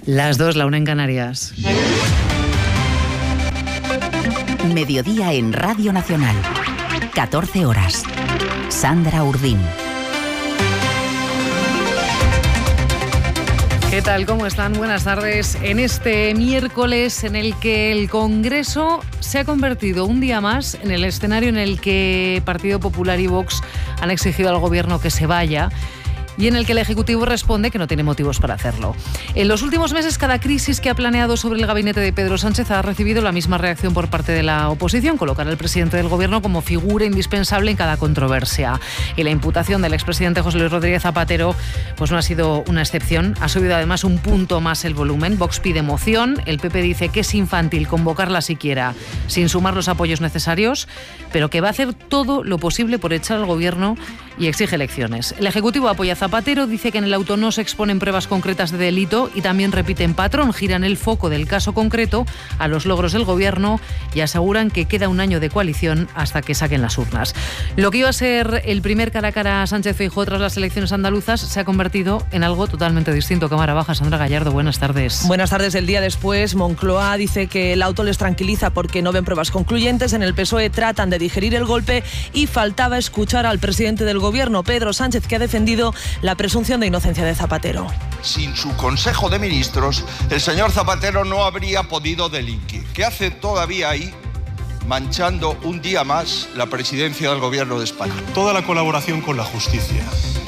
Las 2, la 1 en Canarias. Mediodía en Radio Nacional. 14 horas. Sandra Urdín. ¿Qué tal? ¿Cómo están? Buenas tardes. En este miércoles en el que el Congreso se ha convertido un día más en el escenario en el que Partido Popular y Vox han exigido al Gobierno que se vaya, y en el que el Ejecutivo responde que no tiene motivos para hacerlo. En los últimos meses, cada crisis que ha planeado sobre el gabinete de Pedro Sánchez ha recibido la misma reacción por parte de la oposición: colocar al presidente del Gobierno como figura indispensable en cada controversia. Y la imputación del expresidente José Luis Rodríguez Zapatero pues no ha sido una excepción. Ha subido además un punto más el volumen. Vox pide moción, el PP dice que es infantil convocarla siquiera sin sumar los apoyos necesarios, pero que va a hacer todo lo posible por echar al Gobierno y exige elecciones. El Ejecutivo apoya a Zapatero, dice que en el auto no se exponen pruebas concretas de delito y también repiten patrón, giran el foco del caso concreto a los logros del Gobierno y aseguran que queda un año de coalición hasta que saquen las urnas. Lo que iba a ser el primer cara a cara a Sánchez-Feijóo tras las elecciones andaluzas se ha convertido en algo totalmente distinto. Cámara baja, Sandra Gallardo, buenas tardes. Buenas tardes. El día después, Moncloa dice que el auto les tranquiliza porque no ven pruebas concluyentes. En el PSOE tratan de digerir el golpe y faltaba escuchar al presidente del Gobierno, Pedro Sánchez, que ha defendido la presunción de inocencia de Zapatero. Sin su Consejo de Ministros, el señor Zapatero no habría podido delinquir. ¿Qué hace todavía ahí, manchando un día más la presidencia del Gobierno de España? Toda la colaboración con la justicia,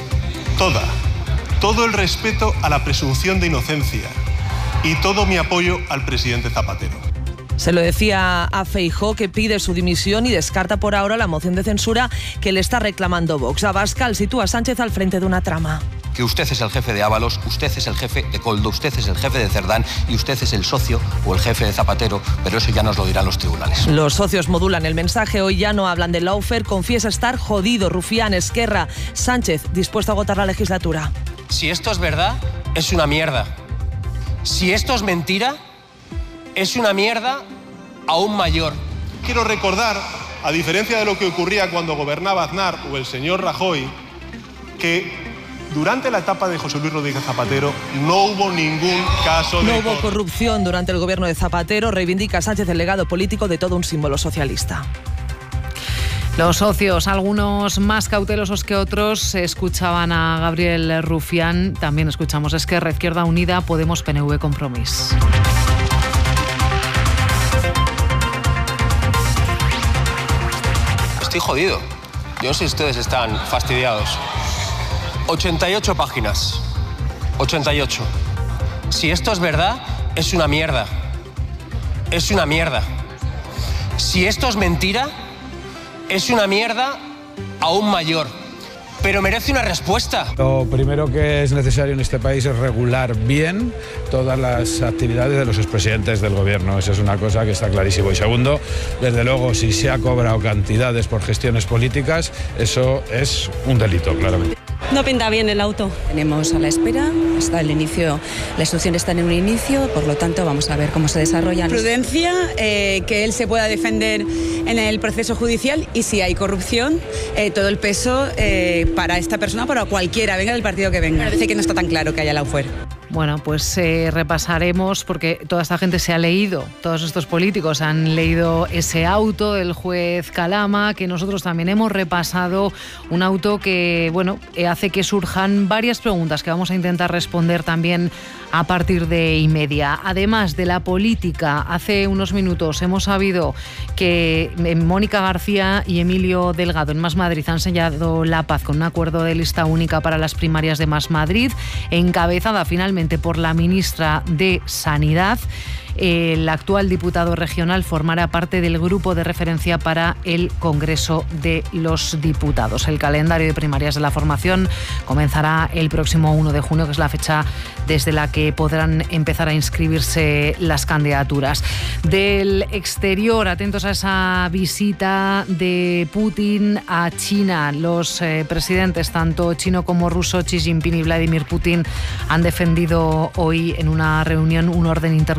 todo el respeto a la presunción de inocencia y todo mi apoyo al presidente Zapatero. Se lo decía a Feijóo, que pide su dimisión y descarta por ahora la moción de censura que le está reclamando Vox. Abascal sitúa a Sánchez al frente de una trama. Que usted es el jefe de Ábalos, usted es el jefe de Koldo, usted es el jefe de Cerdán y usted es el socio o el jefe de Zapatero, pero eso ya nos lo dirán los tribunales. Los socios modulan el mensaje. Hoy ya no hablan de lawfare, confiesa estar jodido. Rufián, Esquerra, Sánchez dispuesto a agotar la legislatura. Si esto es verdad, es una mierda. Si esto es mentira, es una mierda aún mayor. Quiero recordar, a diferencia de lo que ocurría cuando gobernaba Aznar o el señor Rajoy, que durante la etapa de José Luis Rodríguez Zapatero no hubo ningún caso de... No hubo corrupción durante el gobierno de Zapatero. Reivindica Sánchez el legado político de todo un símbolo socialista. Los socios, algunos más cautelosos que otros, escuchaban a Gabriel Rufián. También escuchamos Esquerra, Izquierda Unida, Podemos, PNV, Compromís. Estoy jodido. Yo no sé si ustedes están fastidiados. 88 páginas. 88. Si esto es verdad, es una mierda. Es una mierda. Si esto es mentira, es una mierda aún mayor. Pero merece una respuesta. Lo primero que es necesario en este país es regular bien todas las actividades de los expresidentes del Gobierno. Esa es una cosa que está clarísimo. Y segundo, desde luego, si se ha cobrado cantidades por gestiones políticas, eso es un delito, claramente. No pinta bien el auto. Tenemos a la espera, hasta el inicio, la instrucción está en un inicio, por lo tanto vamos a ver cómo se desarrollan. Prudencia, que él se pueda defender en el proceso judicial y si hay corrupción, todo el peso para esta persona, para cualquiera, venga del partido que venga. Parece que no está tan claro que haya lawfare. Bueno, pues repasaremos, porque toda esta gente se ha leído, todos estos políticos han leído ese auto del juez Calama, que nosotros también hemos repasado, un auto que, bueno, hace que surjan varias preguntas que vamos a intentar responder también a partir de 1:30. Además de la política, hace unos minutos hemos sabido que Mónica García y Emilio Delgado en Más Madrid han sellado la paz con un acuerdo de lista única para las primarias de Más Madrid, encabezada finalmente por la ministra de Sanidad. El actual diputado regional formará parte del grupo de referencia para el Congreso de los Diputados. El calendario de primarias de la formación comenzará el próximo 1 de junio, que es la fecha desde la que podrán empezar a inscribirse las candidaturas. Del exterior, atentos a esa visita de Putin a China. Los presidentes, tanto chino como ruso, Xi Jinping y Vladimir Putin, han defendido hoy en una reunión un orden internacional justo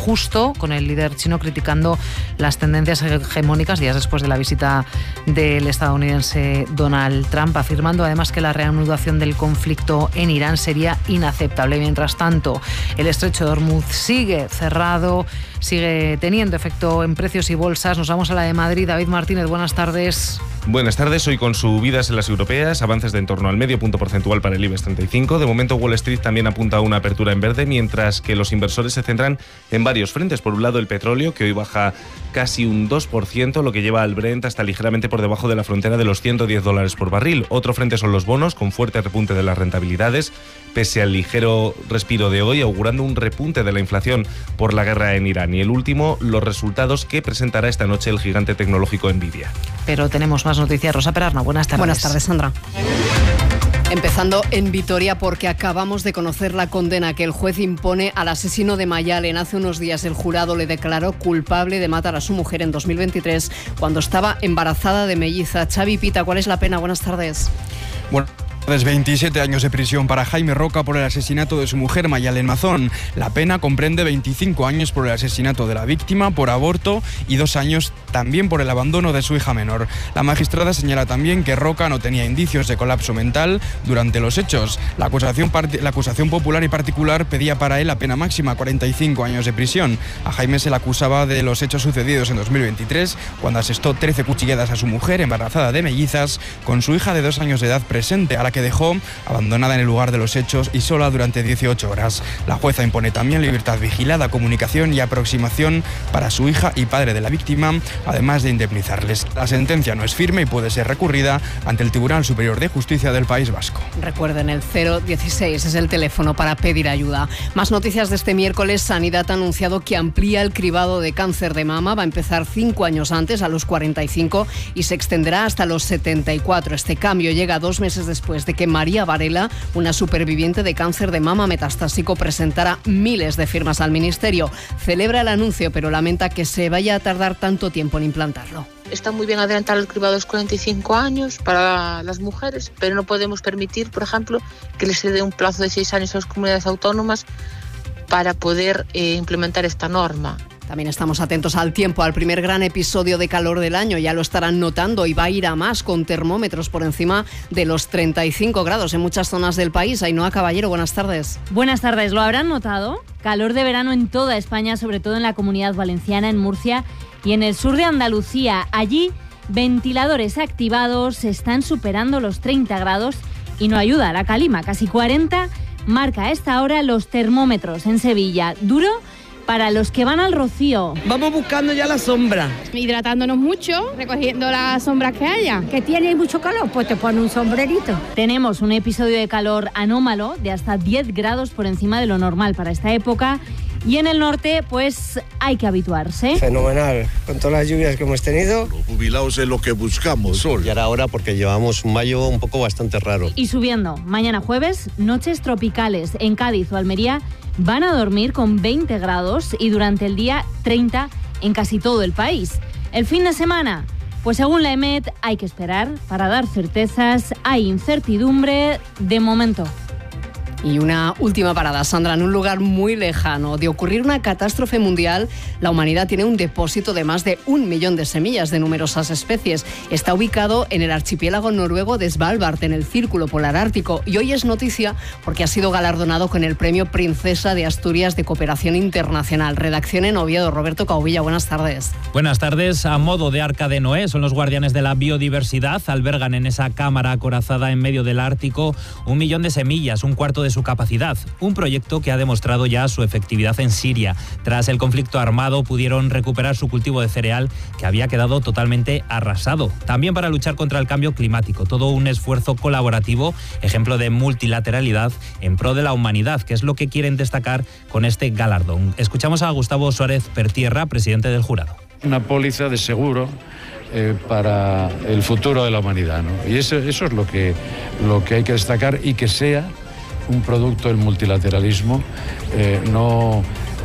justo con el líder chino criticando las tendencias hegemónicas días después de la visita del estadounidense Donald Trump, afirmando además que la reanudación del conflicto en Irán sería inaceptable. Mientras tanto, el estrecho de Hormuz sigue cerrado, sigue teniendo efecto en precios y bolsas. Nos vamos a la de Madrid. David Martínez, buenas tardes. Buenas tardes. Hoy con subidas en las europeas, avances de en torno al medio punto porcentual para el IBEX 35. De momento Wall Street también apunta a una apertura en verde, mientras que los inversores se centran en varios frentes. Por un lado, el petróleo, que hoy baja casi un 2%, lo que lleva al Brent hasta ligeramente por debajo de la frontera de los $110 por barril. Otro frente son los bonos, con fuerte repunte de las rentabilidades, pese al ligero respiro de hoy, augurando un repunte de la inflación por la guerra en Irán. Y el último, los resultados que presentará esta noche el gigante tecnológico Nvidia. Pero tenemos más noticias. Rosa Perarna, buenas tardes. Buenas tardes, Sandra. Empezando en Vitoria, porque acabamos de conocer la condena que el juez impone al asesino de Mayalen. Hace unos días el jurado le declaró culpable de matar a su mujer en 2023 cuando estaba embarazada de melliza. Xavi Pita, ¿cuál es la pena? Buenas tardes. Bueno, 27 años de prisión para Jaime Roca por el asesinato de su mujer Mayalen Mazón. La pena comprende 25 años por el asesinato de la víctima, por aborto y 2 años también por el abandono de su hija menor. La magistrada señala también que Roca no tenía indicios de colapso mental durante los hechos. La acusación popular y particular pedía para él la pena máxima, 45 años de prisión. A Jaime se le acusaba de los hechos sucedidos en 2023, cuando asestó 13 cuchilladas a su mujer embarazada de mellizas, con su hija de 2 años de edad presente, a la que dejó abandonada en el lugar de los hechos y sola durante 18 horas. La jueza impone también libertad vigilada, comunicación y aproximación para su hija y padre de la víctima, además de indemnizarles. La sentencia no es firme y puede ser recurrida ante el Tribunal Superior de Justicia del País Vasco. Recuerden, el 016 es el teléfono para pedir ayuda. Más noticias de este miércoles. Sanidad ha anunciado que amplía el cribado de cáncer de mama. Va a empezar 5 años antes, a los 45, y se extenderá hasta los 74. Este cambio llega 2 meses después de que María Varela, una superviviente de cáncer de mama metastásico, presentara miles de firmas al Ministerio. Celebra el anuncio, pero lamenta que se vaya a tardar tanto tiempo en implantarlo. Está muy bien adelantar el cribado a los 45 años para las mujeres, pero no podemos permitir, por ejemplo, que les se dé un plazo de 6 años a las comunidades autónomas para poder implementar esta norma. También estamos atentos al tiempo, al primer gran episodio de calor del año. Ya lo estarán notando y va a ir a más, con termómetros por encima de los 35 grados en muchas zonas del país. Ainhoa Caballero, buenas tardes. Buenas tardes. ¿Lo habrán notado? Calor de verano en toda España, sobre todo en la Comunidad Valenciana, en Murcia y en el sur de Andalucía. Allí, ventiladores activados están superando los 30 grados y no ayuda la calima. Casi 40 marca a esta hora los termómetros en Sevilla. Duro para los que van al Rocío. Vamos buscando ya la sombra. Hidratándonos mucho, recogiendo las sombras que haya. Que tiene mucho calor, pues te pone un sombrerito. Tenemos un episodio de calor anómalo de hasta 10 grados por encima de lo normal para esta época. Y en el norte, pues hay que habituarse. Fenomenal, con todas las lluvias que hemos tenido. Los jubilados es lo que buscamos, sol. Y ahora porque llevamos un mayo un poco bastante raro. Y subiendo, mañana jueves, noches tropicales en Cádiz o Almería. Van a dormir con 20 grados y durante el día 30 en casi todo el país. El fin de semana, pues según la EMET hay que esperar para dar certezas. Hay incertidumbre de momento. Y una última parada, Sandra, en un lugar muy lejano. De ocurrir una catástrofe mundial, la humanidad tiene un depósito de más de 1 millón de semillas de numerosas especies. Está ubicado en el archipiélago noruego de Svalbard, en el Círculo Polar Ártico. Y hoy es noticia porque ha sido galardonado con el Premio Princesa de Asturias de Cooperación Internacional. Redacción en Oviedo. Roberto Caubilla, buenas tardes. Buenas tardes. A modo de arca de Noé, son los guardianes de la biodiversidad. Albergan en esa cámara acorazada en medio del Ártico 1 millón de semillas, un cuarto de su capacidad. Un proyecto que ha demostrado ya su efectividad en Siria. Tras el conflicto armado pudieron recuperar su cultivo de cereal que había quedado totalmente arrasado. También para luchar contra el cambio climático. Todo un esfuerzo colaborativo, ejemplo de multilateralidad en pro de la humanidad, que es lo que quieren destacar con este galardón. Escuchamos a Gustavo Suárez Pertierra, presidente del jurado. Una póliza de seguro para el futuro de la humanidad, ¿no? Y eso es lo que hay que destacar, y que sea un producto del multilateralismo, que no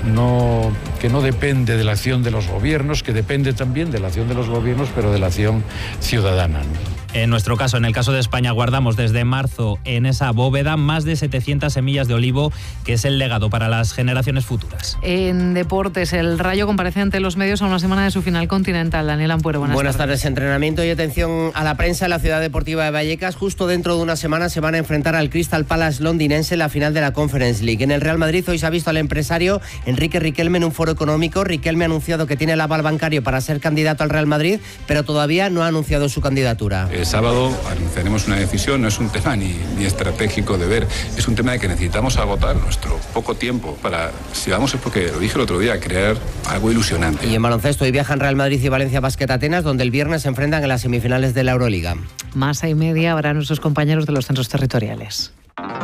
depende de la acción de los gobiernos, que depende también de la acción de los gobiernos, pero de la acción ciudadana, ¿no? En nuestro caso, en el caso de España, guardamos desde marzo en esa bóveda más de 700 semillas de olivo, que es el legado para las generaciones futuras. En deportes, el Rayo comparece ante los medios a una semana de su final continental. Daniel Ampuero, buenas tardes. Entrenamiento y atención a la prensa en la ciudad deportiva de Vallecas. Justo dentro de una semana se van a enfrentar al Crystal Palace londinense en la final de la Conference League. En el Real Madrid hoy se ha visto al empresario Enrique Riquelme en un foro económico. Riquelme ha anunciado que tiene el aval bancario para ser candidato al Real Madrid, pero todavía no ha anunciado su candidatura. El sábado anunciaremos una decisión, no es un tema ni estratégico de ver, es un tema de que necesitamos agotar nuestro poco tiempo para, si vamos es porque, lo dije el otro día, crear algo ilusionante. Y en baloncesto hoy viajan Real Madrid y Valencia Basket Atenas, donde el viernes se enfrentan en las semifinales de la Euroliga. Más y media habrá nuestros compañeros de los centros territoriales.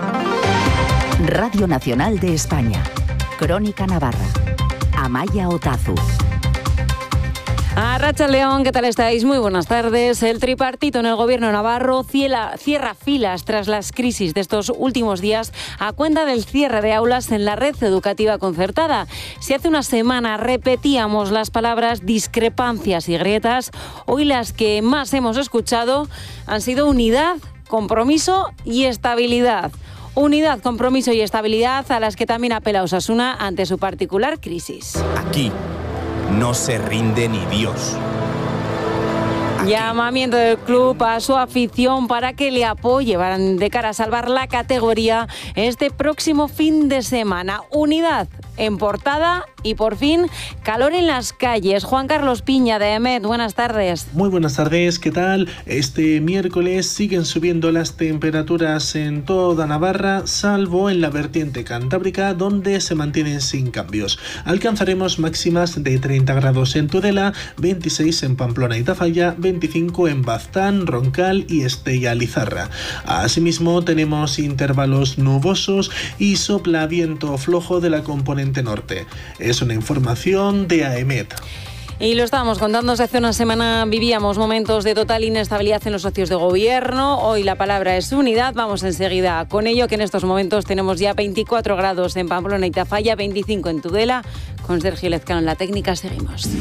Radio Nacional de España. Crónica Navarra. Amaya Otazu. Arratsaldeon, ¿qué tal estáis? Muy buenas tardes. El tripartito en el gobierno navarro cierra filas tras las crisis de estos últimos días a cuenta del cierre de aulas en la red educativa concertada. Si hace una semana repetíamos las palabras discrepancias y grietas, hoy las que más hemos escuchado han sido unidad, compromiso y estabilidad. Unidad, compromiso y estabilidad a las que también apela Osasuna ante su particular crisis. Aquí no se rinde ni Dios. Llamamiento del club a su afición para que le apoye de cara a salvar la categoría este próximo fin de semana. Unidad en portada y por fin calor en las calles. Juan Carlos Piña de EMET, buenas tardes. Muy buenas tardes, ¿qué tal? Este miércoles siguen subiendo las temperaturas en toda Navarra, salvo en la vertiente cantábrica, donde se mantienen sin cambios. Alcanzaremos máximas de 30 grados en Tudela, 26 en Pamplona y Tafalla, 25 en Baztán, Roncal y Estella-Lizarra. Asimismo, tenemos intervalos nubosos y sopla viento flojo de la componente norte. Es una información de AEMET. Y lo estábamos contando, hace una semana vivíamos momentos de total inestabilidad en los socios de gobierno. Hoy la palabra es unidad. Vamos enseguida con ello, que en estos momentos tenemos ya 24 grados en Pamplona y Tafalla, 25 en Tudela. Con Sergio Lezcano en la técnica seguimos.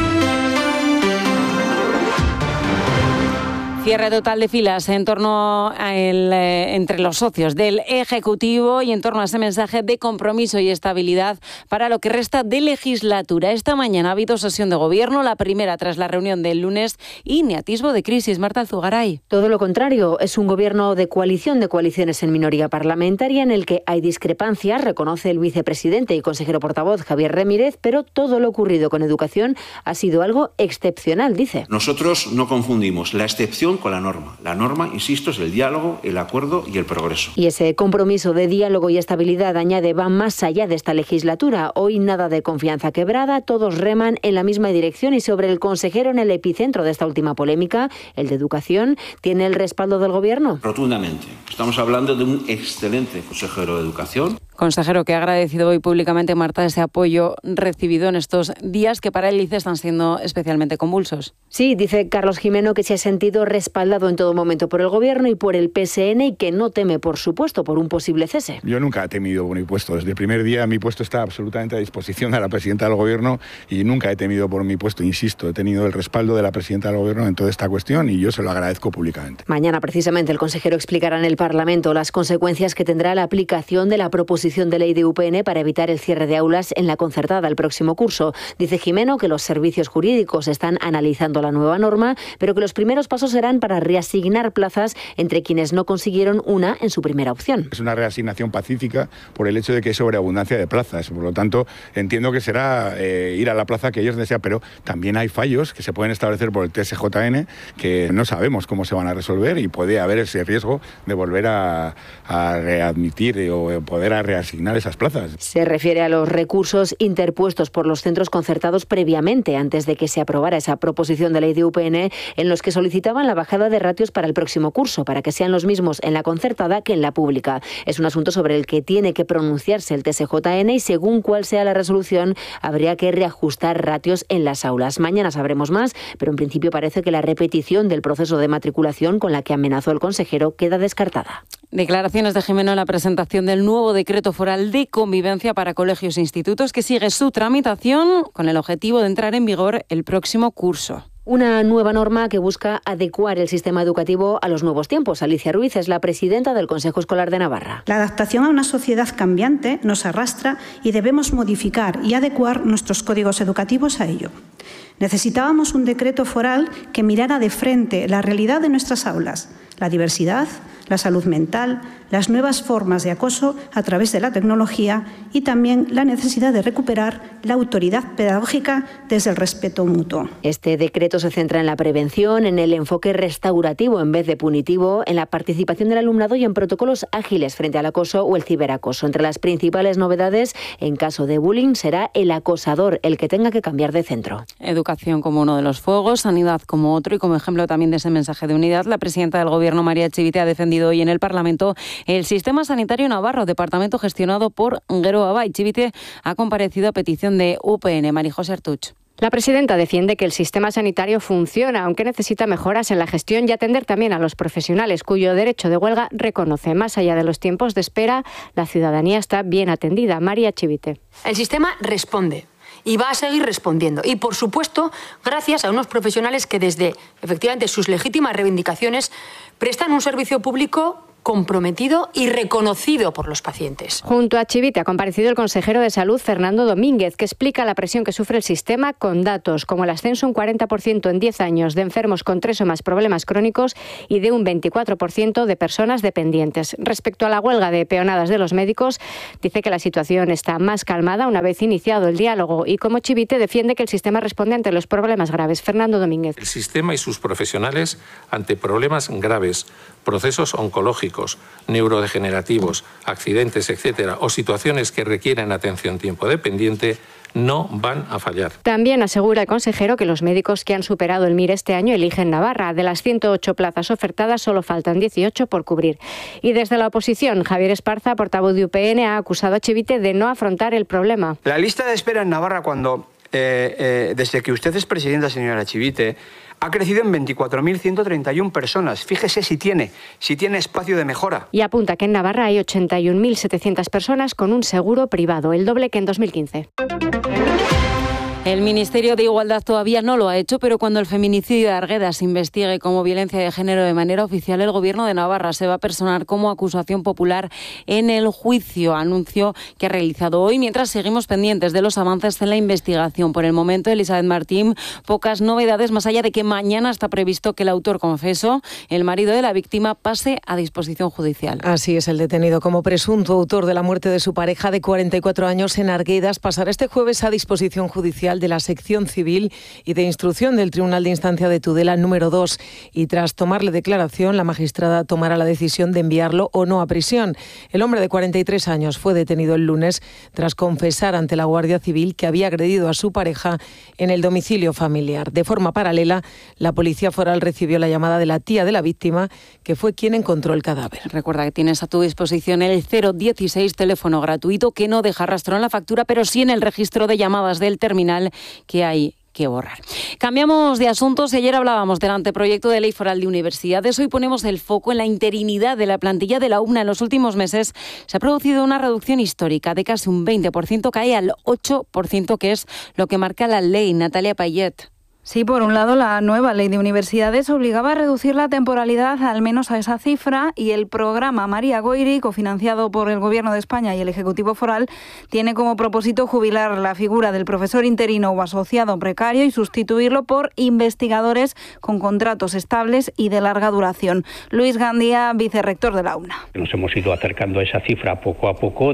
Cierre total de filas en torno entre los socios del Ejecutivo y en torno a ese mensaje de compromiso y estabilidad para lo que resta de legislatura. Esta mañana ha habido sesión de gobierno, la primera tras la reunión del lunes, y ni atisbo de crisis. Marta Alzugaray. Todo lo contrario, es un gobierno de coaliciones en minoría parlamentaria en el que hay discrepancias, reconoce el vicepresidente y consejero portavoz Javier Ramírez, pero todo lo ocurrido con educación ha sido algo excepcional, dice. Nosotros no confundimos la excepción con la norma. La norma, insisto, es el diálogo, el acuerdo y el progreso. Y ese compromiso de diálogo y estabilidad, añade, va más allá de esta legislatura. Hoy nada de confianza quebrada, todos reman en la misma dirección. Y sobre el consejero en el epicentro de esta última polémica, el de Educación, ¿tiene el respaldo del Gobierno? Rotundamente. Estamos hablando de un excelente consejero de Educación. Consejero que ha agradecido hoy públicamente, Marta, ese apoyo recibido en estos días que para él dice están siendo especialmente convulsos. Sí, dice Carlos Jimeno que se ha sentido respaldado en todo momento por el Gobierno y por el PSN y que no teme, por supuesto, por un posible cese. Yo nunca he temido por mi puesto. Desde el primer día mi puesto está absolutamente a disposición de la presidenta del Gobierno y nunca he temido por mi puesto. Insisto, he tenido el respaldo de la presidenta del Gobierno en toda esta cuestión y yo se lo agradezco públicamente. Mañana, precisamente, el consejero explicará en el Parlamento las consecuencias que tendrá la aplicación de la proposición de ley de UPN para evitar el cierre de aulas en la concertada el próximo curso. Dice Jimeno que los servicios jurídicos están analizando la nueva norma, pero que los primeros pasos serán para reasignar plazas entre quienes no consiguieron una en su primera opción. Es una reasignación pacífica por el hecho de que hay sobreabundancia de plazas. Por lo tanto, entiendo que será ir a la plaza que ellos desean, pero también hay fallos que se pueden establecer por el TSJN que no sabemos cómo se van a resolver y puede haber ese riesgo de volver a readmitir o poder a reasignar esas plazas. Se refiere a los recursos interpuestos por los centros concertados previamente, antes de que se aprobara esa proposición de ley de UPN, en los que solicitaban la bajada de ratios para el próximo curso, para que sean los mismos en la concertada que en la pública. Es un asunto sobre el que tiene que pronunciarse el TSJN y según cuál sea la resolución, habría que reajustar ratios en las aulas. Mañana sabremos más, pero en principio parece que la repetición del proceso de matriculación con la que amenazó el consejero queda descartada. Declaraciones de Jimeno en la presentación del nuevo decreto foral de convivencia para colegios e institutos que sigue su tramitación con el objetivo de entrar en vigor el próximo curso. Una nueva norma que busca adecuar el sistema educativo a los nuevos tiempos. Alicia Ruiz es la presidenta del Consejo Escolar de Navarra. La adaptación a una sociedad cambiante nos arrastra y debemos modificar y adecuar nuestros códigos educativos a ello. Necesitábamos un decreto foral que mirara de frente la realidad de nuestras aulas, la diversidad, la salud mental, las nuevas formas de acoso a través de la tecnología y también la necesidad de recuperar la autoridad pedagógica desde el respeto mutuo. Este decreto se centra en la prevención, en el enfoque restaurativo en vez de punitivo, en la participación del alumnado y en protocolos ágiles frente al acoso o el ciberacoso. Entre las principales novedades, en caso de bullying, será el acosador el que tenga que cambiar de centro. Educación como uno de los fuegos, sanidad como otro y como ejemplo también de ese mensaje de unidad, la presidenta del Gobierno, María Chivite, ha defendido hoy en el Parlamento el Sistema Sanitario Navarro, departamento gestionado por Geroa Bai. Chivite ha comparecido a petición de UPN. María José Artuch. La presidenta defiende que el sistema sanitario funciona, aunque necesita mejoras en la gestión y atender también a los profesionales, cuyo derecho de huelga reconoce. Más allá de los tiempos de espera, la ciudadanía está bien atendida. María Chivite. El sistema responde y va a seguir respondiendo. Y, por supuesto, gracias a unos profesionales que desde, efectivamente, sus legítimas reivindicaciones prestan un servicio público comprometido y reconocido por los pacientes. Junto a Chivite ha comparecido el consejero de Salud, Fernando Domínguez, que explica la presión que sufre el sistema con datos, como el ascenso un 40% en 10 años de enfermos con 3 o más problemas crónicos y de un 24% de personas dependientes. Respecto a la huelga de peonadas de los médicos, dice que la situación está más calmada una vez iniciado el diálogo y, como Chivite, defiende que el sistema responde ante los problemas graves. Fernando Domínguez. El sistema y sus profesionales ante problemas graves, procesos oncológicos, neurodegenerativos, accidentes, etcétera, o situaciones que requieren atención tiempo dependiente, no van a fallar. También asegura el consejero que los médicos que han superado el MIR este año eligen Navarra. De las 108 plazas ofertadas, solo faltan 18 por cubrir. Y desde la oposición, Javier Esparza, portavoz de UPN, ha acusado a Chivite de no afrontar el problema. La lista de espera en Navarra, desde que usted es presidenta, señora Chivite, ha crecido en 24.131 personas. Fíjese si tiene espacio de mejora. Y apunta que en Navarra hay 81.700 personas con un seguro privado, el doble que en 2015. El Ministerio de Igualdad todavía no lo ha hecho, pero cuando el feminicidio de Argueda se investigue como violencia de género de manera oficial, el Gobierno de Navarra se va a personar como acusación popular en el juicio, anuncio que ha realizado hoy, mientras seguimos pendientes de los avances en la investigación. Por el momento, Elizabeth Martín, pocas novedades, más allá de que mañana está previsto que el autor confeso, el marido de la víctima, pase a disposición judicial. Así es, el detenido como presunto autor de la muerte de su pareja de 44 años en Arguedas pasará este jueves a disposición judicial de la sección civil y de instrucción del Tribunal de Instancia de Tudela número 2 y tras tomarle declaración la magistrada tomará la decisión de enviarlo o no a prisión. El hombre de 43 años fue detenido el lunes tras confesar ante la Guardia Civil que había agredido a su pareja en el domicilio familiar. De forma paralela, la Policía Foral recibió la llamada de la tía de la víctima, que fue quien encontró el cadáver. Recuerda que tienes a tu disposición el 016, teléfono gratuito que no deja rastro en la factura, pero sí en el registro de llamadas del terminal que hay que borrar. Cambiamos de asuntos. Ayer hablábamos del anteproyecto de ley foral de universidades. Hoy ponemos el foco en la interinidad de la plantilla de la UMNA. En los últimos meses se ha producido una reducción histórica de casi un 20%, cae al 8%, que es lo que marca la ley. Natalia Payet. Sí, por un lado, la nueva ley de universidades obligaba a reducir la temporalidad al menos a esa cifra y el programa María Goiri, cofinanciado por el Gobierno de España y el Ejecutivo Foral, tiene como propósito jubilar la figura del profesor interino o asociado precario y sustituirlo por investigadores con contratos estables y de larga duración. Luis Gandía, vicerrector de la UMNA. Nos hemos ido acercando a esa cifra poco a poco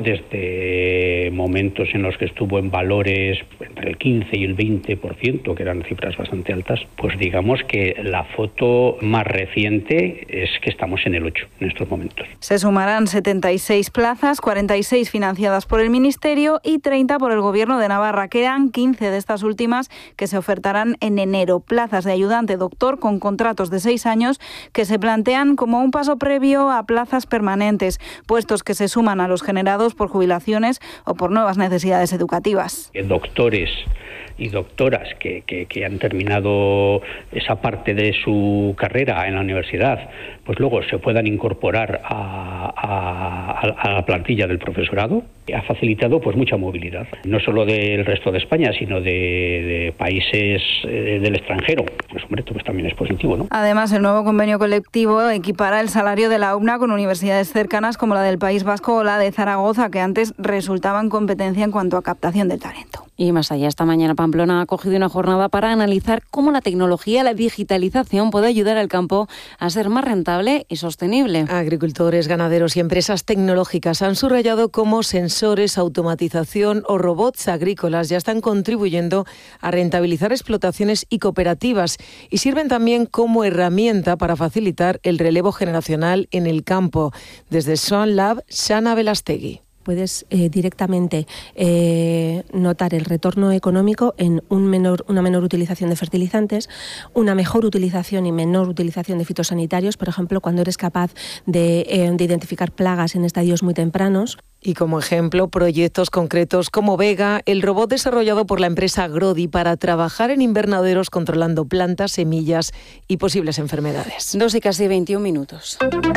desde momentos en los que estuvo en valores entre el 15 y el 20%, que eran cifras bastante altas, pues digamos que la foto más reciente es que estamos en el 8 en estos momentos. Se sumarán 76 plazas, 46 financiadas por el Ministerio y 30 por el Gobierno de Navarra. Quedan 15 de estas últimas que se ofertarán en enero. Plazas de ayudante doctor con contratos de 6 años que se plantean como un paso previo a plazas permanentes, puestos que se suman a los generados por jubilaciones o por nuevas necesidades educativas. Doctores y doctoras que han terminado esa parte de su carrera en la universidad, pues luego se puedan incorporar a la plantilla del profesorado. Ha facilitado pues mucha movilidad, no solo del resto de España, sino de países del extranjero. Pues hombre, pues también es positivo, ¿no? Además, el nuevo convenio colectivo equipara el salario de la UNA con universidades cercanas como la del País Vasco o la de Zaragoza, que antes resultaban competencia en cuanto a captación del talento. Y más allá, esta mañana Pamplona ha acogido una jornada para analizar cómo la tecnología, la digitalización puede ayudar al campo a ser más rentable y sostenible. Agricultores, ganaderos y empresas tecnológicas han subrayado cómo sensores, automatización o robots agrícolas ya están contribuyendo a rentabilizar explotaciones y cooperativas y sirven también como herramienta para facilitar el relevo generacional en el campo. Desde Swan Lab, Shana Velastegui. Puedes directamente notar el retorno económico en una menor utilización de fertilizantes, una mejor utilización y menor utilización de fitosanitarios, por ejemplo, cuando eres capaz de identificar plagas en estadios muy tempranos. Y como ejemplo, proyectos concretos como Vega, el robot desarrollado por la empresa Grodi para trabajar en invernaderos controlando plantas, semillas y posibles enfermedades. 2 y casi 21 minutos.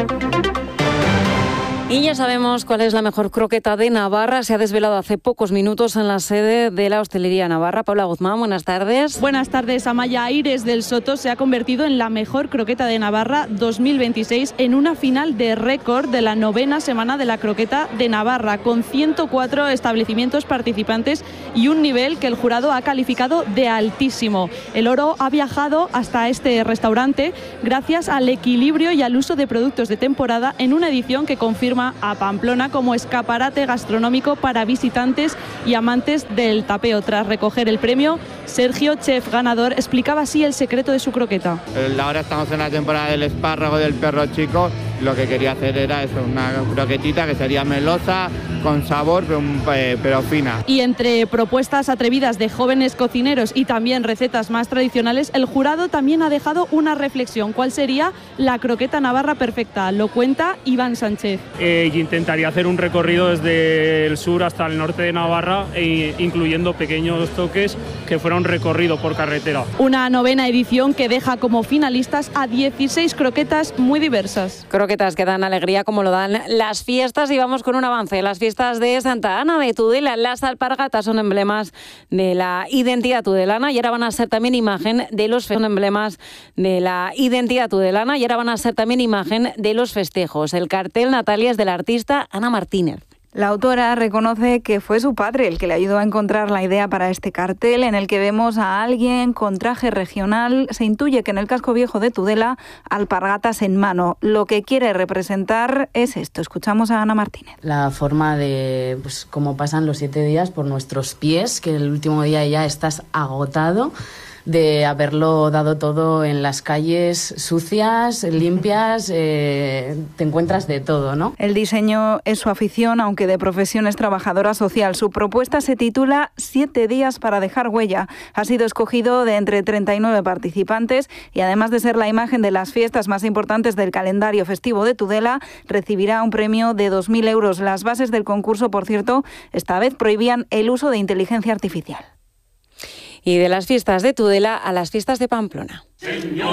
Y ya sabemos cuál es la mejor croqueta de Navarra. Se ha desvelado hace pocos minutos en la sede de la Hostelería Navarra. Paula Guzmán, buenas tardes. Buenas tardes, Amaya. Aires del Soto se ha convertido en la mejor croqueta de Navarra 2026 en una final de récord de la 9ª semana de la croqueta de Navarra, con 104 establecimientos participantes y un nivel que el jurado ha calificado de altísimo. El oro ha viajado hasta este restaurante gracias al equilibrio y al uso de productos de temporada en una edición que confirma a Pamplona como escaparate gastronómico para visitantes y amantes del tapeo. Tras recoger el premio, Sergio, chef ganador, explicaba así el secreto de su croqueta. Ahora estamos en la temporada del espárrago del perro chico. Lo que quería hacer era eso, una croquetita que sería melosa, con sabor, pero fina. Y entre propuestas atrevidas de jóvenes cocineros y también recetas más tradicionales, el jurado también ha dejado una reflexión. ¿Cuál sería la croqueta navarra perfecta? Lo cuenta Iván Sánchez. Intentaría hacer un recorrido desde el sur hasta el norte de Navarra, incluyendo pequeños toques que fuera un recorrido por carretera. Una 9ª edición que deja como finalistas a 16 croquetas muy diversas. Croquetas que dan alegría como lo dan las fiestas, y vamos con un avance. Las fiestas de Santa Ana de Tudela, las alpargatas son emblemas de la identidad tudelana y ahora van a ser también imagen de los festejos. El cartel, Natalia, es de la artista Ana Martínez. La autora reconoce que fue su padre el que le ayudó a encontrar la idea para este cartel, en el que vemos a alguien con traje regional. Se intuye que en el casco viejo de Tudela, alpargatas en mano. Lo que quiere representar es esto. Escuchamos a Ana Martínez. La forma de cómo pasan los 7 días por nuestros pies, que el último día ya estás agotado de haberlo dado todo en las calles sucias, limpias, te encuentras de todo, ¿no? El diseño es su afición, aunque de profesión es trabajadora social. Su propuesta se titula 7 días para dejar huella. Ha sido escogido de entre 39 participantes y, además de ser la imagen de las fiestas más importantes del calendario festivo de Tudela, recibirá un premio de 2.000 euros. Las bases del concurso, por cierto, esta vez prohibían el uso de inteligencia artificial. Y de las fiestas de Tudela a las fiestas de Pamplona. Señor.